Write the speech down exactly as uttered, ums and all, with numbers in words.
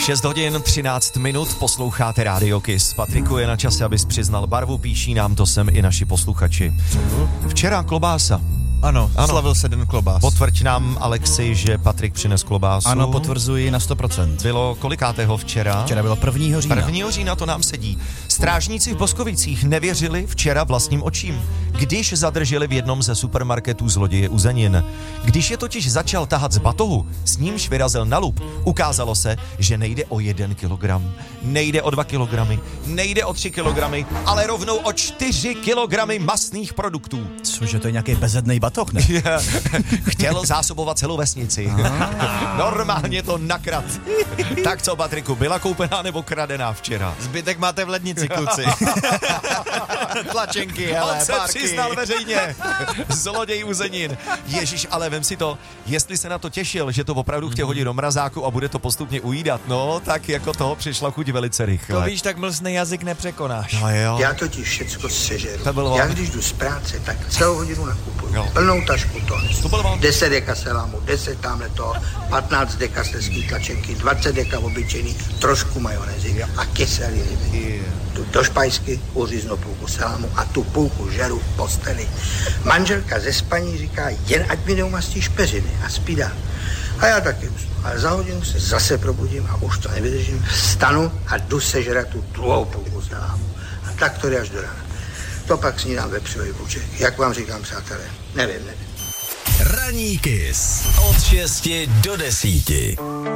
šest hodin třináct minut, posloucháte Rádio Kiss. Patriku, je na čase, abys přiznal barvu, píší nám to sem i naši posluchači. Včera klobása. Ano, ano, slavil se den klobás. Potvrď nám, Alexi, že Patrik přines klobásu. Ano, potvrzuji na sto procent. Bylo kolikátého včera? Včera bylo prvního října. prvního října, to nám sedí. Strážníci v Boskovicích nevěřili včera vlastním očím, když zadrželi v jednom ze supermarketů zloděje uzenin. Když je totiž začal tahat z batohu, s nímž vyrazil na lup, ukázalo se, že nejde o jeden kilogram, nejde o dva kilogramy, nejde o tři kilogramy, ale rovnou o čtyři kilogramy mastných produktů. Cože, to je nějaký bezednej batoh? Ne? Chtěl zásobovat celou vesnici. Normálně to nakrad. Tak co, Patriku, byla koupená nebo kradená včera? Zbytek máte v lednici, kluci. Tlačenky, hele, On se párky. přiznal veřejně. Zloděj uzenin. Ježíš, ale vem si to, jestli se na to těšil, že to opravdu chtěl hodit do mrazáku a bude to postupně ujídat, no, tak jako toho přišla chuť velice rychle. To víš, tak mlsný jazyk nepřekonáš. No jo. Já totiž všecko sežeru. To bylo Já on. když jdu z práce, tak celou hodinu nakupuju. Jo. Plnou tašku to nesu. To byl on. deset deka selámu, deset tamhle toho, patnáct deka slezský tlačenky, dvacet deka obyčejný, trošku majonézy a kyselý ryby. Yeah. Tu do špajsky uříznu půlku selámu a tu půlku žeru v posteli. Manželka ze spaní říká, jen ať mi neumastíš peřiny a spí dál. A já taky usnu. Ale za hodinu se zase probudím a už to nevydržím. Vstanu a jdu sežrat tu druhou půlku selámu. A tak to jde až do rána. To pak snídám vepřový buček. Jak vám říkám, přátelé, nevím, nevím. Ranní Kiss od šesti do desíti.